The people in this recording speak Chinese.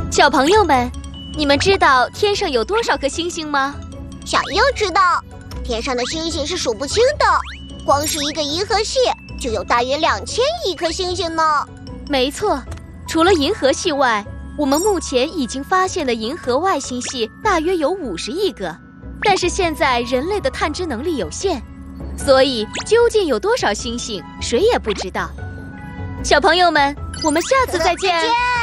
小朋友们，你们知道天上有多少颗星星吗？ 小鹰知道，天上的星星是数不清的，光是一个银河系就有大约2000亿颗星星呢。 没错，除了银河系外，我们目前已经发现的银河外星系大约有50亿个。但是现在人类的探知能力有限，所以究竟有多少星星，谁也不知道。小朋友们，我们下次再见。